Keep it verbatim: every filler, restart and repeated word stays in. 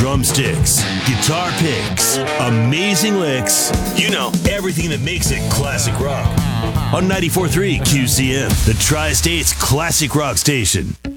drumsticks, guitar picks, amazing licks. You know, everything that makes it classic rock. On ninety-four point three Q C M, the Tri-State's classic rock station.